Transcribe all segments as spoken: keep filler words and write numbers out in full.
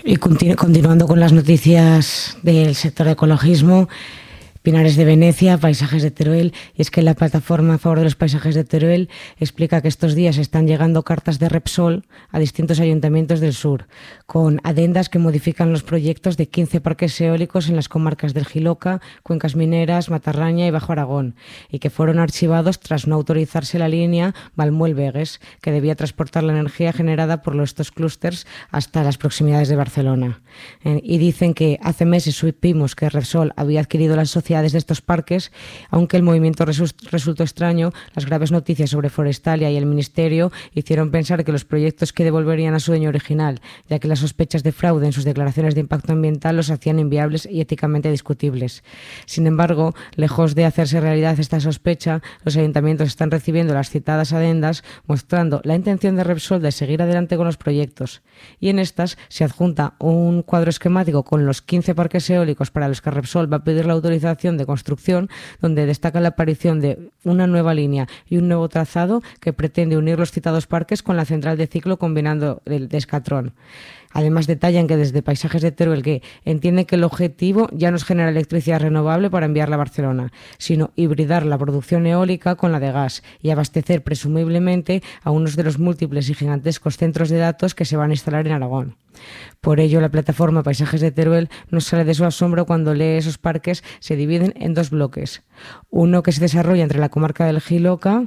Y continu- continuando con las noticias del sector de ecologismo, Pinares de Venecia, Paisajes de Teruel, y es que la plataforma a favor de los paisajes de Teruel explica que estos días están llegando cartas de Repsol a distintos ayuntamientos del sur, con adendas que modifican los proyectos de quince parques eólicos en las comarcas del Jiloca, Cuencas Mineras, Matarraña y Bajo Aragón, y que fueron archivados tras no autorizarse la línea Valmuel-Begues, que debía transportar la energía generada por estos clústers hasta las proximidades de Barcelona. Eh, y dicen que hace meses supimos que Repsol había adquirido la sociedad de estos parques, aunque el movimiento resultó extraño, las graves noticias sobre Forestalia y el Ministerio hicieron pensar que los proyectos que devolverían a su dueño original, ya que las sospechas de fraude en sus declaraciones de impacto ambiental los hacían inviables y éticamente discutibles. Sin embargo, lejos de hacerse realidad esta sospecha, los ayuntamientos están recibiendo las citadas adendas mostrando la intención de Repsol de seguir adelante con los proyectos. Y en estas se adjunta un cuadro esquemático con los quince parques eólicos para los que Repsol va a pedir la autorización de construcción, donde destaca la aparición de una nueva línea y un nuevo trazado que pretende unir los citados parques con la central de ciclo combinando el de Escatrón. Además, detallan que desde Paisajes de Teruel que entiende que el objetivo ya no es generar electricidad renovable para enviarla a Barcelona, sino hibridar la producción eólica con la de gas y abastecer presumiblemente a unos de los múltiples y gigantescos centros de datos que se van a instalar en Aragón. Por ello, la plataforma Paisajes de Teruel no sale de su asombro cuando lee esos parques se dividen en dos bloques. Uno que se desarrolla entre la comarca del Jiloca,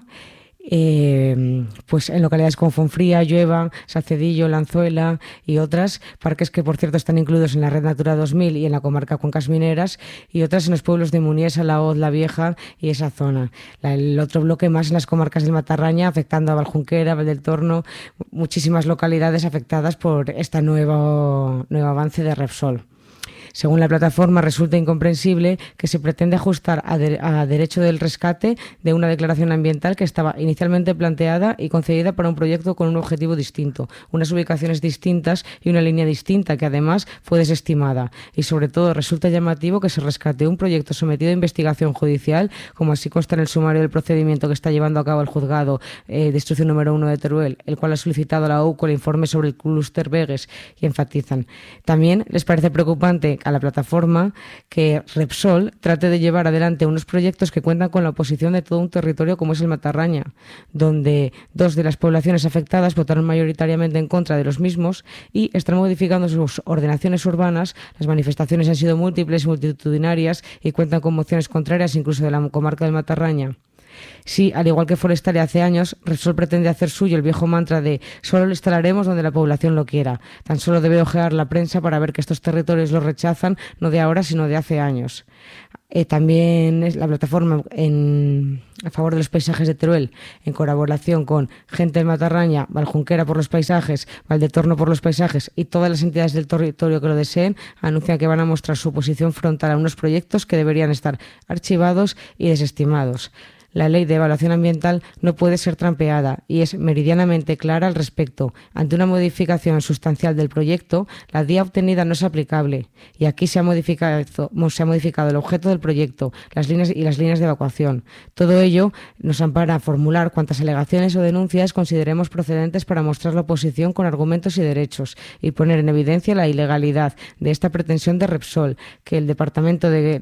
Eh, pues en localidades como Fonfría, Llueva, Salcedillo, Lanzuela y otras, parques que por cierto están incluidos en la Red Natura dos mil y en la comarca Cuencas Mineras, y otras en los pueblos de Muniesa, La Hoz, La Vieja y esa zona. La, el otro bloque más en las comarcas del Matarraña, afectando a Valjunquera, Val del Torno, muchísimas localidades afectadas por este nuevo, nuevo avance de Repsol. Según la plataforma, resulta incomprensible que se pretende ajustar a, de, a derecho del rescate de una declaración ambiental que estaba inicialmente planteada y concebida para un proyecto con un objetivo distinto, unas ubicaciones distintas y una línea distinta que además fue desestimada. Y sobre todo resulta llamativo que se rescate un proyecto sometido a investigación judicial, como así consta en el sumario del procedimiento que está llevando a cabo el juzgado eh, de instrucción número uno de Teruel, el cual ha solicitado a la U C O el informe sobre el clúster Begues, y enfatizan. También les parece preocupante a la plataforma que Repsol trate de llevar adelante unos proyectos que cuentan con la oposición de todo un territorio como es el Matarraña, donde dos de las poblaciones afectadas votaron mayoritariamente en contra de los mismos y están modificando sus ordenaciones urbanas. Las manifestaciones han sido múltiples y multitudinarias y cuentan con mociones contrarias incluso de la comarca del Matarraña. Sí, al igual que Forestalia hace años, Repsol pretende hacer suyo el viejo mantra de solo lo instalaremos donde la población lo quiera. Tan solo debe ojear la prensa para ver que estos territorios los rechazan, no de ahora, sino de hace años. Eh, también es la plataforma en, a favor de los paisajes de Teruel, en colaboración con Gente del Matarraña, Valjunquera por los paisajes, Val del Torno por los paisajes y todas las entidades del territorio que lo deseen, anuncian que van a mostrar su posición frontal a unos proyectos que deberían estar archivados y desestimados. La ley de evaluación ambiental no puede ser trampeada y es meridianamente clara al respecto. Ante una modificación sustancial del proyecto, la D I A obtenida no es aplicable y aquí se ha modificado, se ha modificado el objeto del proyecto, las líneas y las líneas de evacuación. Todo ello nos ampara a formular cuantas alegaciones o denuncias consideremos procedentes para mostrar la oposición con argumentos y derechos y poner en evidencia la ilegalidad de esta pretensión de Repsol, que el Departamento de...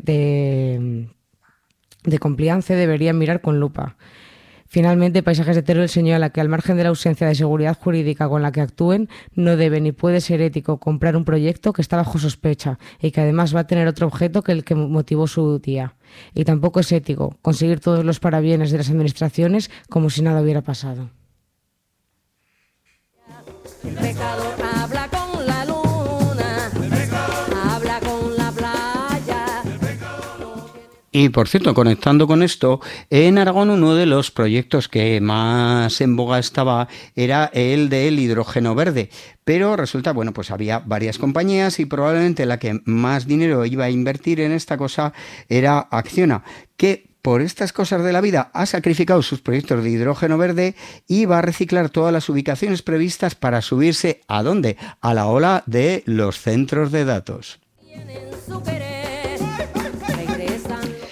de de compliance deberían mirar con lupa. Finalmente, Paisajes de Teruel señala que al margen de la ausencia de seguridad jurídica con la que actúen, no debe ni puede ser ético comprar un proyecto que está bajo sospecha y que además va a tener otro objeto que el que motivó su día. Y tampoco es ético conseguir todos los parabienes de las administraciones como si nada hubiera pasado. El pecador habla con la luna, el pecador habla con la playa. Y por cierto, conectando con esto, en Aragón uno de los proyectos que más en boga estaba era el del hidrógeno verde, pero resulta, bueno, pues había varias compañías y probablemente la que más dinero iba a invertir en esta cosa era Acciona, que por estas cosas de la vida ha sacrificado sus proyectos de hidrógeno verde y va a reciclar todas las ubicaciones previstas para subirse ¿a dónde? A la ola de los centros de datos.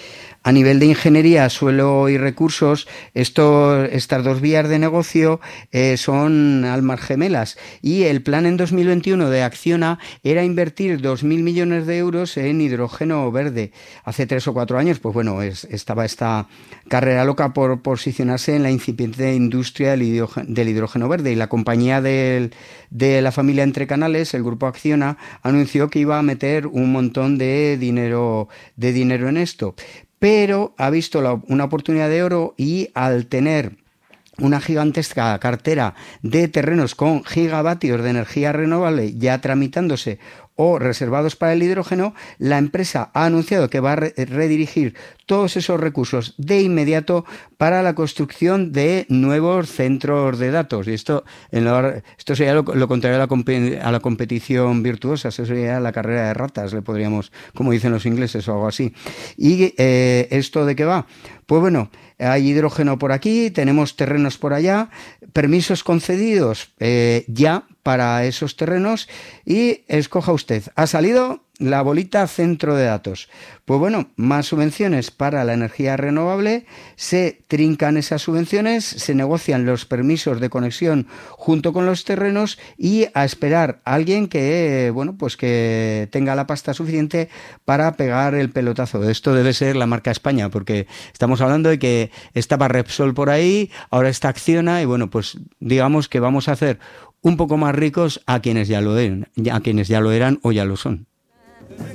A nivel de ingeniería, suelo y recursos, esto, estas dos vías de negocio eh, son almas gemelas, y el plan en dos mil veintiuno de Acciona era invertir dos mil millones de euros en hidrógeno verde. Hace tres o cuatro años, pues bueno, es, estaba esta carrera loca por posicionarse en la incipiente industria del hidrógeno, del hidrógeno verde, y la compañía del, de la familia Entre Canales, el grupo Acciona, anunció que iba a meter un montón de dinero, de dinero en esto. Pero ha visto la, una oportunidad de oro, y al tener una gigantesca cartera de terrenos con gigavatios de energía renovable ya tramitándose o reservados para el hidrógeno, la empresa ha anunciado que va a re- redirigir todos esos recursos de inmediato para la construcción de nuevos centros de datos. Y esto, en lo, esto sería lo, lo contrario a la, comp- a la competición virtuosa, eso sería la carrera de ratas, le podríamos, como dicen los ingleses o algo así. ¿Y eh, esto de qué va? Pues bueno, hay hidrógeno por aquí, tenemos terrenos por allá, permisos concedidos eh, ya para esos terrenos, y escoja usted. Ha salido la bolita centro de datos. Pues bueno, más subvenciones para la energía renovable, se trincan esas subvenciones, se negocian los permisos de conexión junto con los terrenos, y a esperar a alguien que, bueno, pues que tenga la pasta suficiente para pegar el pelotazo. Esto debe ser la marca España, porque estamos hablando de que estaba Repsol por ahí, ahora está Acciona, y bueno, pues digamos que vamos a hacer un poco más ricos a quienes ya lo eran, a quienes ya lo eran o ya lo son.